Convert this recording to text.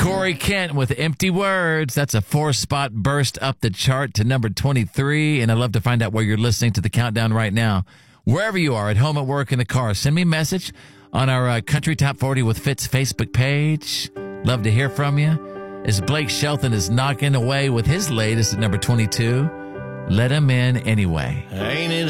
Corey Kent with Empty Words. That's a 4-spot burst up the chart to number 23. And I'd love to find out where you're listening to the countdown right now. Wherever you are, at home, at work, in the car, send me a message on our Country Top 40 with Fitz Facebook page. Love to hear from you. As Blake Shelton is knocking away with his latest at number 22, Let Him In Anyway. Ain't it